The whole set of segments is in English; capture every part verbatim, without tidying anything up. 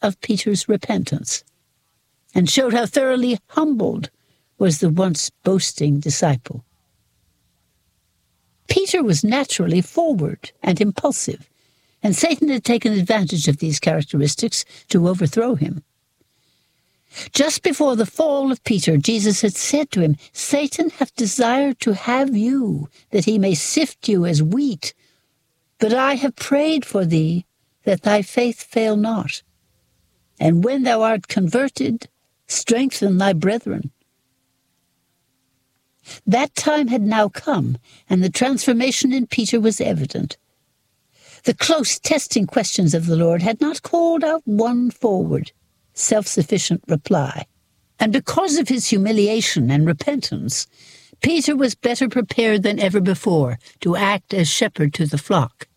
of Peter's repentance and showed how thoroughly humbled was the once boasting disciple. Peter was naturally forward and impulsive, and Satan had taken advantage of these characteristics to overthrow him. Just before the fall of Peter, Jesus had said to him, "Satan hath desired to have you, that he may sift you as wheat. But I have prayed for thee, that thy faith fail not. And when thou art converted, strengthen thy brethren." That time had now come, and the transformation in Peter was evident. The close testing questions of the Lord had not called out one forward, self-sufficient reply. And because of his humiliation and repentance, Peter was better prepared than ever before to act as shepherd to the flock.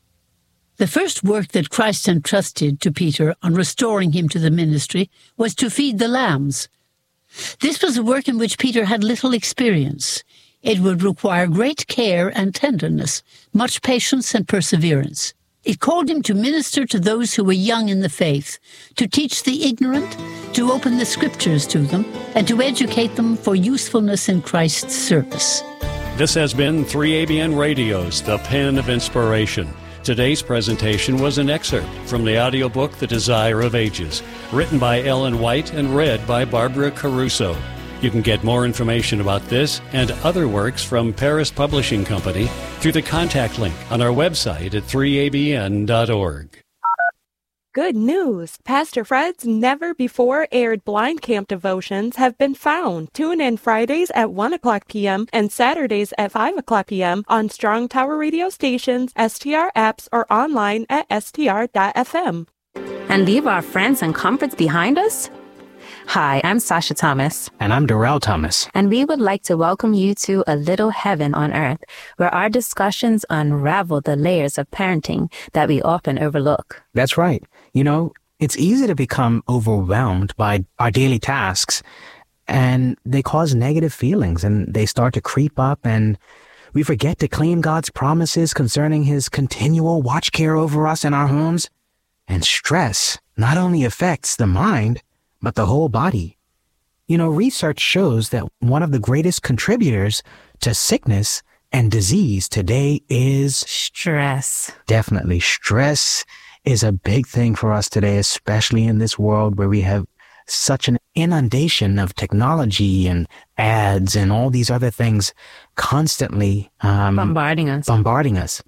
The first work that Christ entrusted to Peter on restoring him to the ministry was to feed the lambs. This was a work in which Peter had little experience. It would require great care and tenderness, much patience and perseverance. It called him to minister to those who were young in the faith, to teach the ignorant, to open the scriptures to them, and to educate them for usefulness in Christ's service. This has been three A B N Radio's The Pen of Inspiration. Today's presentation was an excerpt from the audiobook The Desire of Ages, written by Ellen White and read by Barbara Caruso. You can get more information about this and other works from Paris Publishing Company through the contact link on our website at three A B N dot org. Good news! Pastor Fred's never-before-aired Blind Camp devotions have been found. Tune in Fridays at one o'clock p.m. and Saturdays at five o'clock p.m. on Strong Tower radio stations, S T R apps, or online at S T R dot F M. And leave our friends and comforts behind us? Hi, I'm Sasha Thomas. And I'm Darrell Thomas. And we would like to welcome you to A Little Heaven on Earth, where our discussions unravel the layers of parenting that we often overlook. That's right. You know, it's easy to become overwhelmed by our daily tasks, and they cause negative feelings, and they start to creep up, and we forget to claim God's promises concerning his continual watch care over us and our homes. And stress not only affects the mind, but the whole body. You know, research shows that one of the greatest contributors to sickness and disease today is stress. Definitely. Stress is a big thing for us today, especially in this world where we have such an inundation of technology and ads and all these other things constantly um, bombarding us. bombarding us.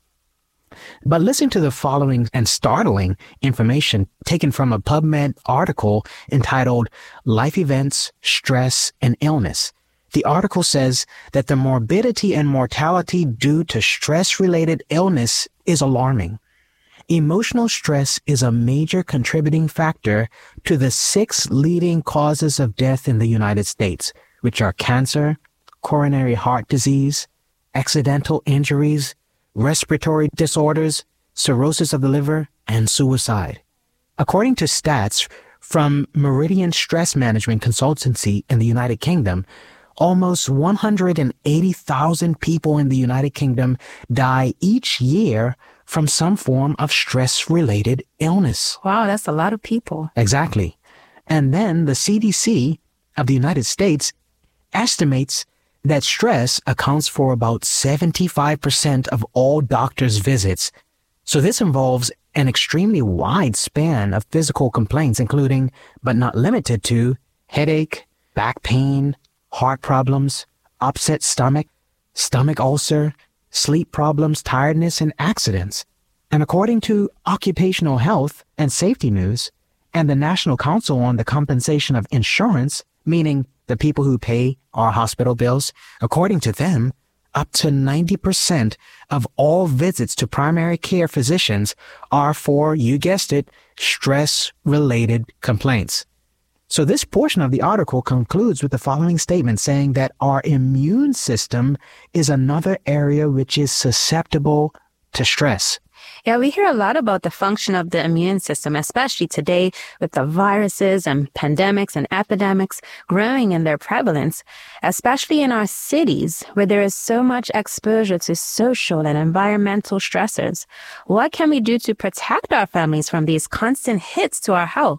But listen to the following and startling information taken from a PubMed article entitled Life Events, Stress, and Illness. The article says that the morbidity and mortality due to stress-related illness is alarming. Emotional stress is a major contributing factor to the six leading causes of death in the United States, which are cancer, coronary heart disease, accidental injuries, respiratory disorders, cirrhosis of the liver, and suicide. According to stats from Meridian Stress Management Consultancy in the United Kingdom, almost one hundred eighty thousand people in the United Kingdom die each year from some form of stress-related illness. Wow, that's a lot of people. Exactly. And then the C D C of the United States estimates that stress accounts for about seventy-five percent of all doctors' visits. So this involves an extremely wide span of physical complaints, including, but not limited to, headache, back pain, heart problems, upset stomach, stomach ulcer, sleep problems, tiredness, and accidents. And according to Occupational Health and Safety News and the National Council on the Compensation of Insurance, meaning the people who pay our hospital bills, according to them, up to ninety percent of all visits to primary care physicians are for, you guessed it, stress-related complaints. So this portion of the article concludes with the following statement saying that our immune system is another area which is susceptible to stress. Yeah, we hear a lot about the function of the immune system, especially today with the viruses and pandemics and epidemics growing in their prevalence, especially in our cities where there is so much exposure to social and environmental stressors. What can we do to protect our families from these constant hits to our health?